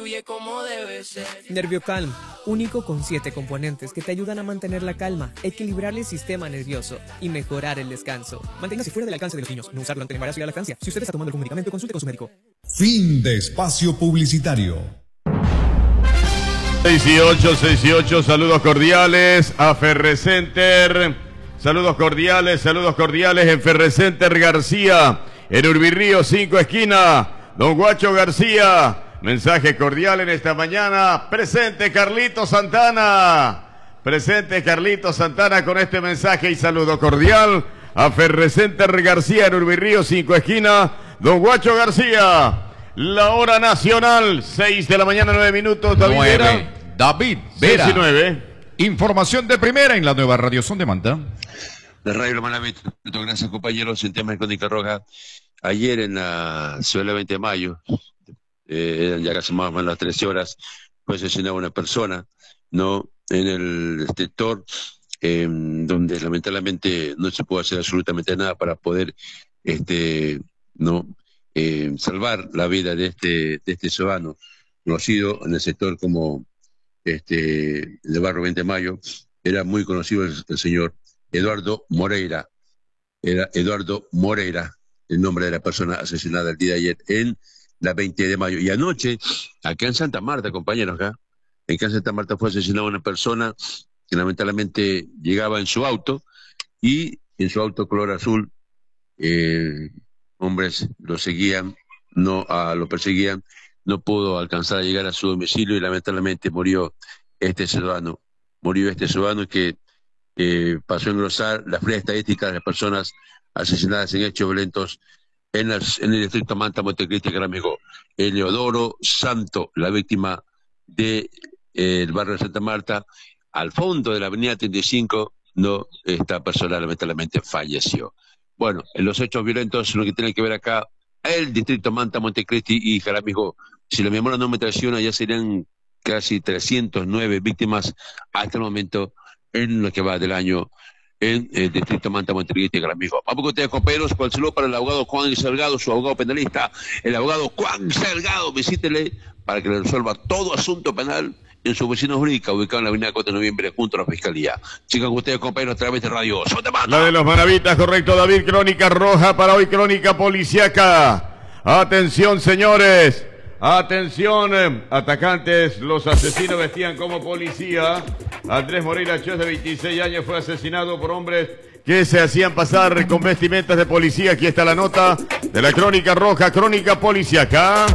fluye como debe ser. NervioCalm, único con 7 componentes que te ayudan a mantener la calma, equilibrar el sistema nervioso y mejorar el descanso. Manténgase fuera del alcance de los niños, no usar durante el embarazo y la lactancia. Si usted está tomando algún medicamento, consulte con su médico. Fin de espacio publicitario. 6 y 8, saludos cordiales a Ferrecenter. Saludos cordiales en Ferrecenter García, en Urbirrío 5 esquina. Don Guacho García, mensaje cordial en esta mañana. Presente Carlitos Santana. Presente Carlitos Santana con este mensaje y saludo cordial a Ferrecenter García, en Urbirrío 5 esquina. Don Guacho García. La hora nacional, 6 de la mañana, 9 minutos. David Vera. David Vera. 6 y 9. Información de primera en la nueva Radio Son de Manta. De Radio Hermanamente, gracias compañeros, en temas de Crónica Roja. Ayer en la ciudad del 20 de mayo, eran ya casi más o menos las 13 horas, fue asesinada una persona, ¿no? En el sector donde lamentablemente no se pudo hacer absolutamente nada para poder, salvar la vida de este ciudadano, conocido en el sector como del barrio 20 de mayo. Era muy conocido el señor Eduardo Moreira. Era Eduardo Moreira el nombre de la persona asesinada el día de ayer en la 20 de mayo. Y anoche, acá en Santa Marta, compañeros, acá en Santa Marta fue asesinada una persona que lamentablemente llegaba en su auto, y en su auto color azul, hombres lo seguían, lo perseguían, no pudo alcanzar a llegar a su domicilio y lamentablemente murió este ciudadano. Murió este ciudadano que pasó a engrosar la fría estadística de las personas asesinadas en hechos violentos en el distrito Manta, Montecristi, gran amigo. Eleodoro Santo, la víctima del barrio de Santa Marta, al fondo de la avenida 35, esta persona lamentablemente falleció. Bueno, en los hechos violentos, lo que tiene que ver acá, el distrito Manta, Montecristi y Jaramillo, si la memoria no me traiciona, ya serían casi 309 víctimas hasta el momento en lo que va del año en el distrito Manta, Montecristi y Jaramillo. Vamos con ustedes, compañeros, con el saludo para el abogado Juan Salgado, su abogado penalista. El abogado Juan Salgado, visítele para que le resuelva todo asunto penal en su oficina jurídica, ubicado en la avenida 4 de noviembre, junto a la Fiscalía. Sigan ustedes, compañeros, a través de Radio Son de Manta. La de los Maravitas, correcto, David. Crónica roja para hoy, crónica policiaca. Atención, señores. Atención, atacantes, los asesinos vestían como policía. Andrés Moreira Chos, de 26 años, fue asesinado por hombres que se hacían pasar con vestimentas de policía. Aquí está la nota de la crónica roja, crónica policiaca.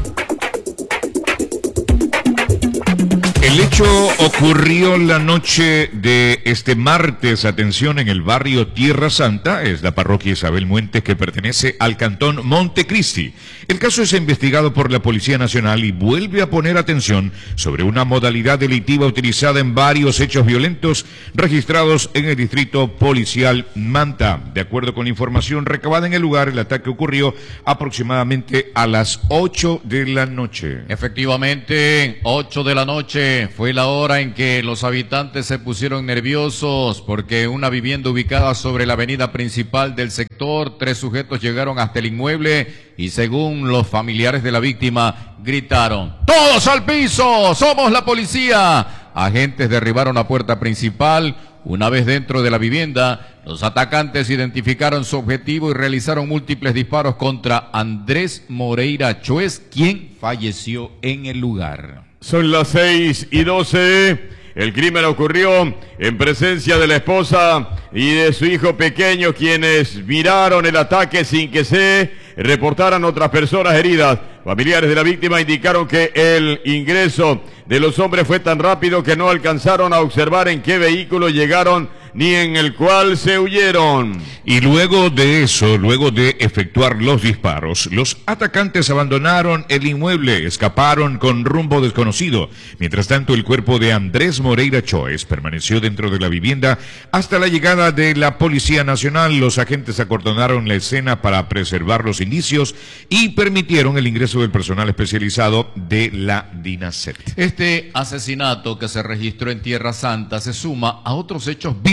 El hecho ocurrió la noche de este martes, atención, en el barrio Tierra Santa, es la parroquia Isabel Muentes que pertenece al cantón Montecristi. El caso es investigado por la Policía Nacional y vuelve a poner atención sobre una modalidad delictiva utilizada en varios hechos violentos registrados en el distrito policial Manta. De acuerdo con la información recabada en el lugar, el ataque ocurrió aproximadamente a las 8 de la noche. Efectivamente, 8 de la noche. Fue la hora en que los habitantes se pusieron nerviosos porque una vivienda ubicada sobre la avenida principal del sector, 3 sujetos llegaron hasta el inmueble y, según los familiares de la víctima, gritaron: ¡todos al piso! ¡Somos la policía! Agentes derribaron la puerta principal. Una vez dentro de la vivienda, los atacantes identificaron su objetivo y realizaron múltiples disparos contra Andrés Moreira Choes, quien falleció en el lugar. Son las 6 y 12. El crimen ocurrió en presencia de la esposa y de su hijo pequeño, quienes miraron el ataque sin que se reportaran otras personas heridas. Familiares de la víctima indicaron que el ingreso de los hombres fue tan rápido que no alcanzaron a observar en qué vehículo llegaron ni en el cual se huyeron. Y luego de eso, luego de efectuar los disparos, los atacantes abandonaron el inmueble, escaparon con rumbo desconocido. Mientras tanto, el cuerpo de Andrés Moreira Choes permaneció dentro de la vivienda hasta la llegada de la Policía Nacional. Los agentes acordonaron la escena para preservar los indicios y permitieron el ingreso del personal especializado de la DINASET. Este asesinato que se registró en Tierra Santa se suma a otros hechos violentos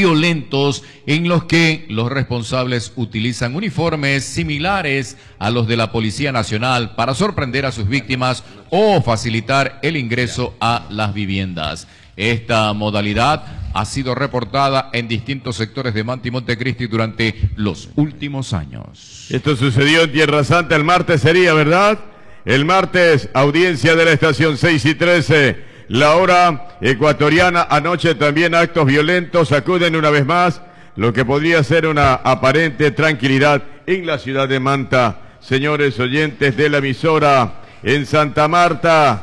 violentos en los que los responsables utilizan uniformes similares a los de la Policía Nacional para sorprender a sus víctimas o facilitar el ingreso a las viviendas. Esta modalidad ha sido reportada en distintos sectores de Manta y Montecristi durante los últimos años. Esto sucedió en Tierra Santa el martes, sería, ¿verdad? El martes, audiencia de la estación 6:13, la hora ecuatoriana. Anoche también actos violentos sacuden una vez más lo que podría ser una aparente tranquilidad en la ciudad de Manta. Señores oyentes de la emisora, en Santa Marta,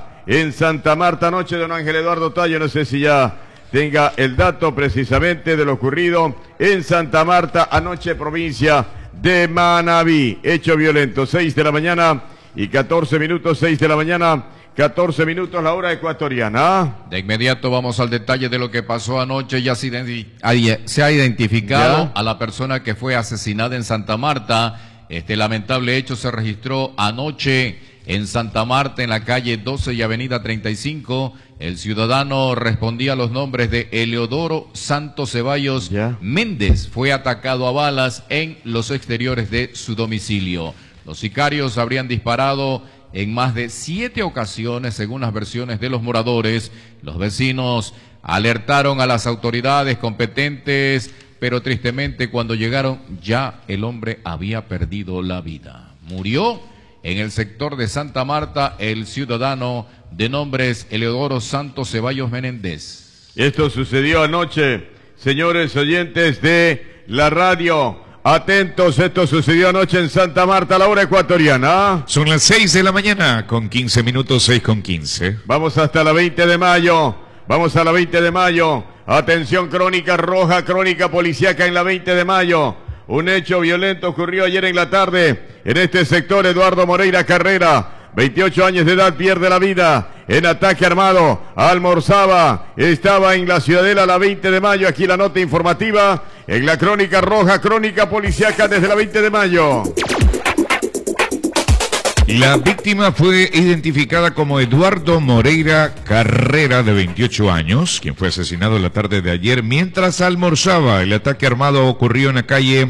anoche don Ángel Eduardo Tallo, no sé si ya tenga el dato precisamente de lo ocurrido en Santa Marta anoche, provincia de Manabí. Hecho violento, 6 de la mañana y 14 minutos, 6 de la mañana, 14 minutos, la hora ecuatoriana. De inmediato vamos al detalle de lo que pasó anoche. Ya se ha identificado a la persona que fue asesinada en Santa Marta. Este lamentable hecho se registró anoche en Santa Marta, en la calle 12 y avenida 35, el ciudadano respondía a los nombres de Eleodoro Santos Ceballos Méndez. Fue atacado a balas en los exteriores de su domicilio. Los sicarios habrían disparado en más de 7 ocasiones, según las versiones de los moradores. Los vecinos alertaron a las autoridades competentes, pero tristemente cuando llegaron ya el hombre había perdido la vida. Murió en el sector de Santa Marta el ciudadano de nombres Eleodoro Santos Ceballos Menéndez. Esto sucedió anoche, señores oyentes de la radio. Atentos, esto sucedió anoche en Santa Marta, la hora ecuatoriana. Son las 6 de la mañana, con 15 minutos, 6:15. Vamos hasta la 20 de mayo. Vamos a la 20 de mayo. Atención, crónica roja, crónica policíaca en la 20 de mayo. Un hecho violento ocurrió ayer en la tarde en este sector. Eduardo Moreira Carrera, 28 años de edad, pierde la vida en ataque armado. Almorzaba, estaba en la Ciudadela, la 20 de mayo. Aquí la nota informativa en la crónica roja, crónica policíaca desde la 20 de mayo. La víctima fue identificada como Eduardo Moreira Carrera, de 28 años, quien fue asesinado la tarde de ayer mientras almorzaba. El ataque armado ocurrió en la calle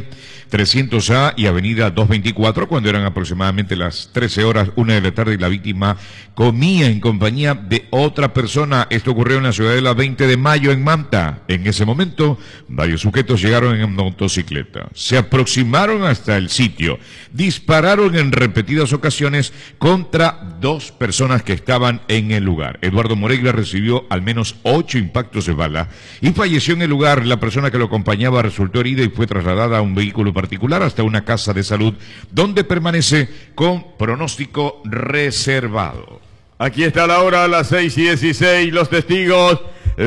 300A y avenida 224, cuando eran aproximadamente las 13 horas, 1 de la tarde, y la víctima comía en compañía de otra persona. Esto ocurrió en la ciudad de la 20 de mayo en Manta. En ese momento, varios sujetos llegaron en motocicleta, se aproximaron hasta el sitio, dispararon en repetidas ocasiones contra 2 personas que estaban en el lugar. Eduardo Moreira recibió al menos 8 impactos de bala y falleció en el lugar. La persona que lo acompañaba resultó herida y fue trasladada a un vehículo particular hasta una casa de salud, donde permanece con pronóstico reservado. Aquí está la hora, a las 6:16. Los testigos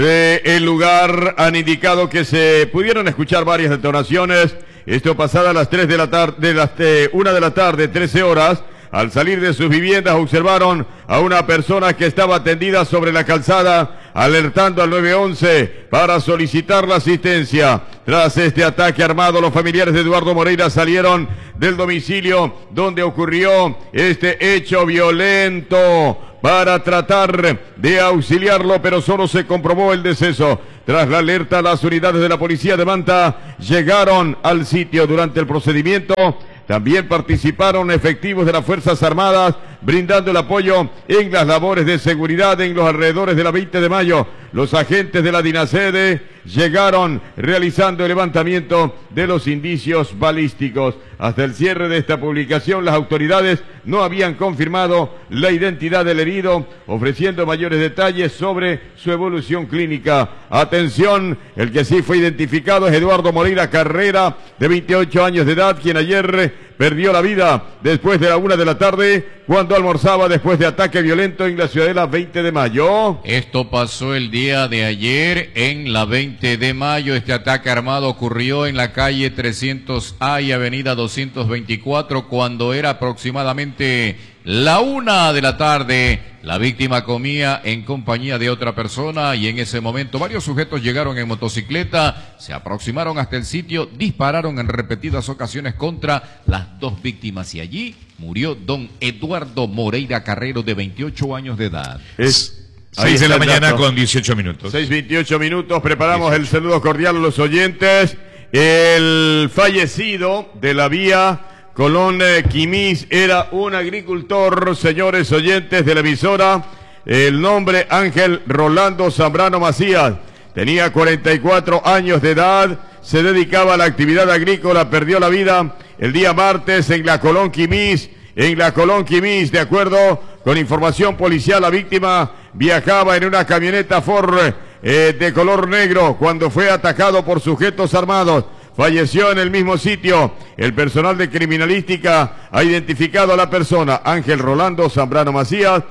del lugar han indicado que se pudieron escuchar varias detonaciones. Esto pasada a las 3 de la tarde, 1 de la tarde, 13 horas. Al salir de sus viviendas observaron a una persona que estaba tendida sobre la calzada, alertando al 911 para solicitar la asistencia. Tras este ataque armado, los familiares de Eduardo Moreira salieron del domicilio donde ocurrió este hecho violento para tratar de auxiliarlo, pero solo se comprobó el deceso. Tras la alerta, las unidades de la policía de Manta llegaron al sitio. Durante el procedimiento también participaron efectivos de las Fuerzas Armadas, brindando el apoyo en las labores de seguridad en los alrededores de la 20 de mayo. Los agentes de la DINASEDE llegaron realizando el levantamiento de los indicios balísticos. Hasta el cierre de esta publicación, las autoridades no habían confirmado la identidad del herido, ofreciendo mayores detalles sobre su evolución clínica. Atención, el que sí fue identificado es Eduardo Moreira Carrera, de 28 años de edad, quien ayer perdió la vida después de la 1 de la tarde, cuando almorzaba después de ataque violento en la Ciudadela 20 de mayo. Esto pasó el día de ayer en la 20 de mayo. Este ataque armado ocurrió en la calle 300A y avenida 224, cuando era aproximadamente la 1 de la tarde. La víctima comía en compañía de otra persona y en ese momento varios sujetos llegaron en motocicleta, se aproximaron hasta el sitio, dispararon en repetidas ocasiones contra las 2 víctimas y allí murió don Eduardo Moreira Carrero, de 28 años de edad. 6 de la mañana con 18 minutos. 6:28 minutos. Preparamos el saludo cordial a los oyentes. El fallecido de la vía Colón Quimís era un agricultor, señores oyentes de la emisora. El nombre Ángel Rolando Zambrano Macías. Tenía 44 años de edad. Se dedicaba a la actividad agrícola. Perdió la vida el día martes en la Colón Quimís. De acuerdo con información policial, la víctima viajaba en una camioneta Ford de color negro cuando fue atacado por sujetos armados. Falleció en el mismo sitio. El personal de criminalística ha identificado a la persona, Ángel Rolando Zambrano Macías,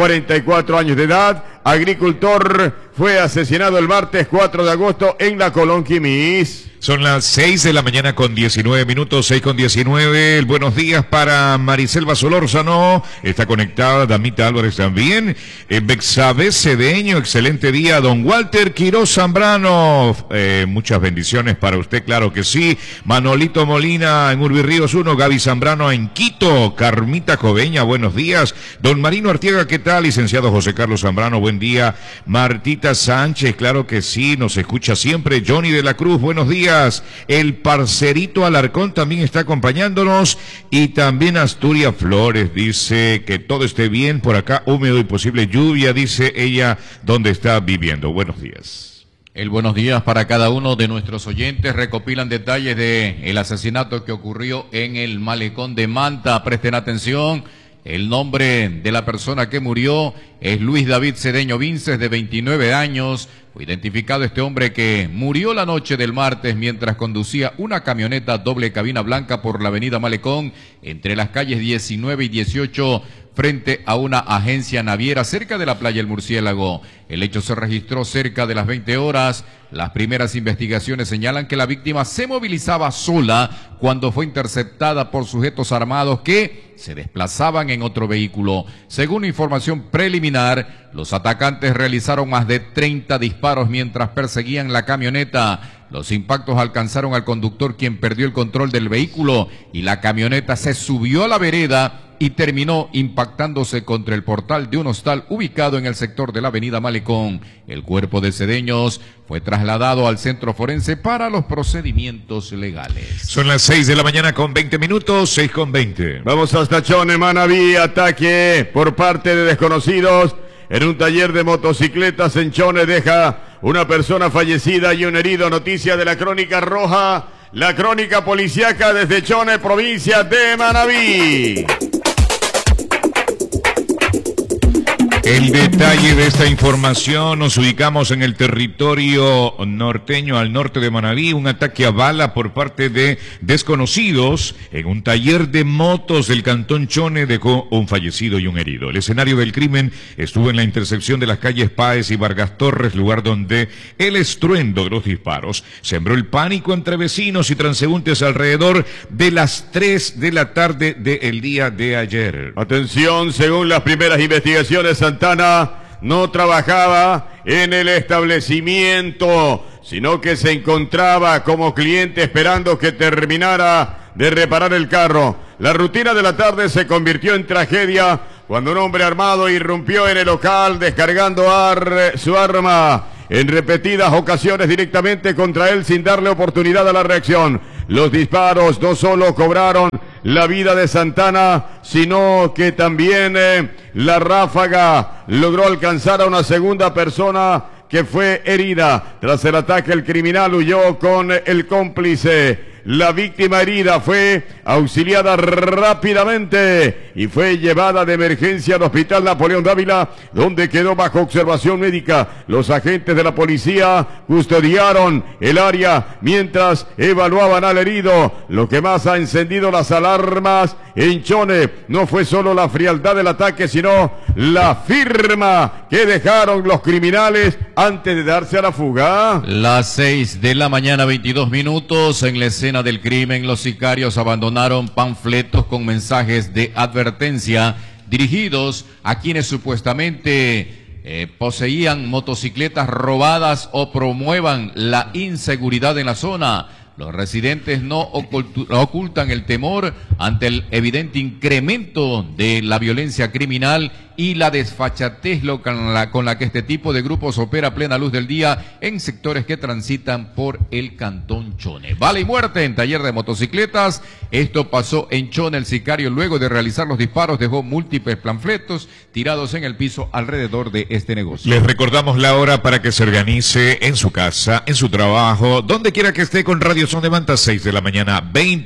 44 años de edad, agricultor, fue asesinado el martes 4 de agosto en la Colón Quimís. Son las 6 de la mañana con 19 minutos, 6 con 19. El buenos días para Mariselva Solórzano. Está conectada Damita Álvarez también. Bexabe Cedeño, excelente día. Don Walter Quiroz Zambrano. Muchas bendiciones para usted, claro que sí. Manolito Molina en Urbirríos 1. Gaby Zambrano en Quito. Carmita Coveña, buenos días. Don Marino Artiega, ¿qué tal? Licenciado José Carlos Zambrano, buen día. Martita Sánchez, claro que sí, nos escucha siempre. Johnny de la Cruz, buenos días. El parcerito Alarcón también está acompañándonos y también Asturias Flores dice que todo esté bien por acá, húmedo y posible lluvia, dice ella, donde está viviendo. Buenos días. El buenos días para cada uno de nuestros oyentes. Recopilan detalles de el asesinato que ocurrió en el malecón de Manta. Presten atención. El nombre de la persona que murió es Luis David Cedeño Vinces, de 29 años. Fue identificado este hombre que murió la noche del martes mientras conducía una camioneta doble cabina blanca por la avenida Malecón, entre las calles 19 y 18, frente a una agencia naviera cerca de la playa El Murciélago. El hecho se registró cerca de las 20 horas. Las primeras investigaciones señalan que la víctima se movilizaba sola cuando fue interceptada por sujetos armados que se desplazaban en otro vehículo. Según información preliminar, los atacantes realizaron más de 30 disparos mientras perseguían la camioneta. Los impactos alcanzaron al conductor, quien perdió el control del vehículo y la camioneta se subió a la vereda y terminó impactándose contra el portal de un hostal ubicado en el sector de la avenida Malecón. El cuerpo de Cedeños fue trasladado al centro forense para los procedimientos legales. Son las 6 de la mañana con 20 minutos, 6 con 20. Vamos hasta Chone, Manabí. Ataque por parte de desconocidos en un taller de motocicletas en Chone. Deja una persona fallecida y un herido. Noticia de la Crónica Roja, la crónica policíaca desde Chone, provincia de Manabí. El detalle de esta información: nos ubicamos en el territorio norteño, al norte de Manabí. Un ataque a bala por parte de desconocidos en un taller de motos del cantón Chone dejó un fallecido y un herido. El escenario del crimen estuvo en la intersección de las calles Páez y Vargas Torres, lugar donde el estruendo de los disparos sembró el pánico entre vecinos y transeúntes alrededor de las 3 de la tarde del día de ayer. Atención, según las primeras investigaciones, Santana no trabajaba en el establecimiento, sino que se encontraba como cliente esperando que terminara de reparar el carro. La rutina de la tarde se convirtió en tragedia cuando un hombre armado irrumpió en el local descargando su arma en repetidas ocasiones directamente contra él sin darle oportunidad a la reacción. Los disparos no solo cobraron la vida de Santana, sino que también la ráfaga logró alcanzar a una segunda persona que fue herida. Tras el ataque, el criminal huyó con el cómplice. La víctima herida fue auxiliada rápidamente y fue llevada de emergencia al Hospital Napoleón Dávila, donde quedó bajo observación médica. Los agentes de la policía custodiaron el área mientras evaluaban al herido. Lo que más ha encendido las alarmas en Chone no fue solo la frialdad del ataque, sino la firma que dejaron los criminales antes de darse a la fuga. Las 6 de la mañana, 22 minutos, en la escena del crimen, los sicarios abandonaron panfletos con mensajes de advertencia dirigidos a quienes supuestamente poseían motocicletas robadas o promuevan la inseguridad en la zona. Los residentes no ocultan el temor ante el evidente incremento de la violencia criminal y la desfachatez con la que este tipo de grupos opera a plena luz del día en sectores que transitan por el Cantón Chone. Bala y muerte en taller de motocicletas. Esto pasó en Chone. El sicario, luego de realizar los disparos, dejó múltiples panfletos tirados en el piso alrededor de este negocio. Les recordamos la hora para que se organice en su casa, en su trabajo, donde quiera que esté con Radio Son de Manta, 6 de la mañana,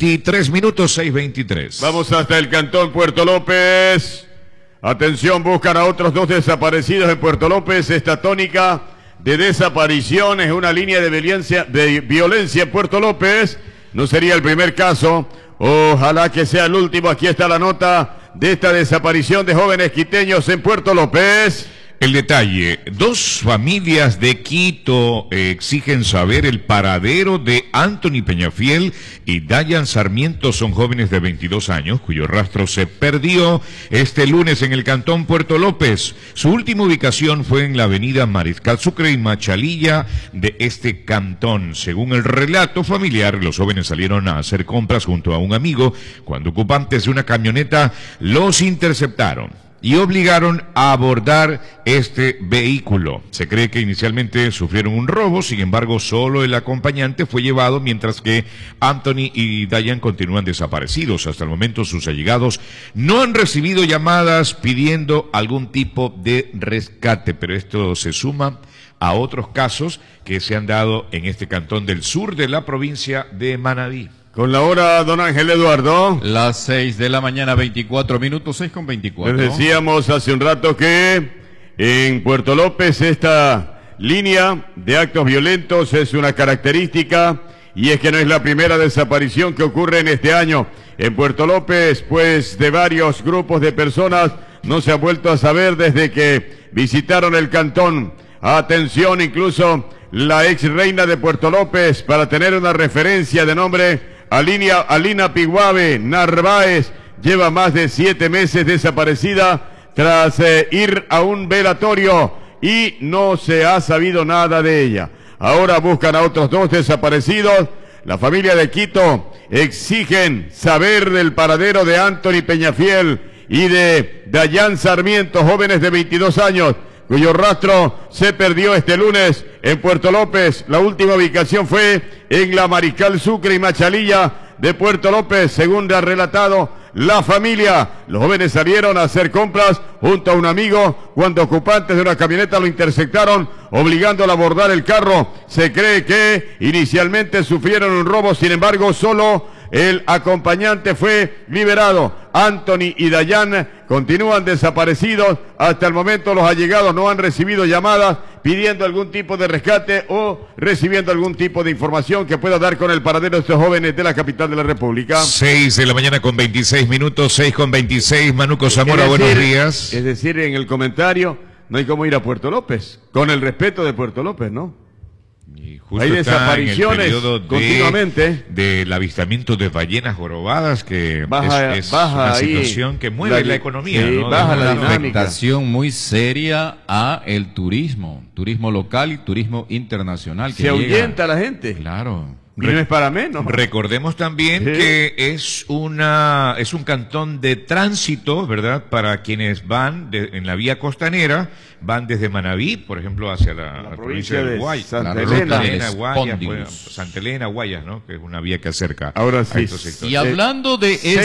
23 minutos, 6:23. Vamos hasta el Cantón Puerto López. Atención, buscan a otros 2 desaparecidos en Puerto López. Esta tónica de desapariciones, una línea de violencia en Puerto López. No sería el primer caso. Ojalá que sea el último. Aquí está la nota de esta desaparición de jóvenes quiteños en Puerto López. El detalle, 2 familias de Quito exigen saber el paradero de Anthony Peñafiel y Dayan Sarmiento. Son jóvenes de 22 años cuyo rastro se perdió este lunes en el Cantón Puerto López. Su última ubicación fue en la avenida Mariscal Sucre y Machalilla de este cantón. Según el relato familiar, los jóvenes salieron a hacer compras junto a un amigo cuando ocupantes de una camioneta los interceptaron y obligaron a abordar este vehículo. Se cree que inicialmente sufrieron un robo, sin embargo solo el acompañante fue llevado, mientras que Anthony y Dayan continúan desaparecidos. Hasta el momento sus allegados no han recibido llamadas pidiendo algún tipo de rescate, pero esto se suma a otros casos que se han dado en este cantón del sur de la provincia de Manabí. Con la hora, don Ángel Eduardo. Las 6 de la mañana, 24 minutos, 6:24. Les decíamos hace un rato que en Puerto López esta línea de actos violentos es una característica, y es que no es la primera desaparición que ocurre en este año en Puerto López, pues de varios grupos de personas no se ha vuelto a saber desde que visitaron el cantón. Atención, incluso la ex reina de Puerto López, para tener una referencia de nombre, Alina Piguave Narváez, lleva más de 7 meses desaparecida tras ir a un velatorio y no se ha sabido nada de ella. Ahora buscan a otros 2 desaparecidos. La familia de Quito exigen saber del paradero de Anthony Peñafiel y de Dayan Sarmiento, jóvenes de 22 años, cuyo rastro se perdió este lunes en Puerto López. La última ubicación fue en la Mariscal Sucre y Machalilla de Puerto López, según ha relatado la familia. Los jóvenes salieron a hacer compras junto a un amigo cuando ocupantes de una camioneta lo interceptaron, obligándolo a abordar el carro. Se cree que inicialmente sufrieron un robo, sin embargo solo el acompañante fue liberado. Anthony y Dayan continúan desaparecidos. Hasta el momento los allegados no han recibido llamadas pidiendo algún tipo de rescate o recibiendo algún tipo de información que pueda dar con el paradero de estos jóvenes de la capital de la República. 6 de la mañana con 26 minutos, 6:26. Manuco Zamora, buenos días. Es decir, en el comentario, no hay cómo ir a Puerto López, con el respeto de Puerto López, ¿no? Y justo hay está desapariciones en el periodo continuamente del avistamiento de ballenas jorobadas, que baja es una ahí situación que mueve la economía, sí, ¿no? baja la Una dinámica. afectación muy seria a el turismo local y turismo internacional. Que se llega. ahuyenta la gente. Claro. Y no es para menos. Recordemos también Sí. que es un cantón de tránsito, ¿verdad? Para quienes van en la vía costanera, van desde Manabí, por ejemplo, hacia la provincia de Guayas, Santa Elena. Guayas, Santa Elena, Guayas, ¿no? Que es una vía que acerca Ahora a sí. estos sectores. Y hablando de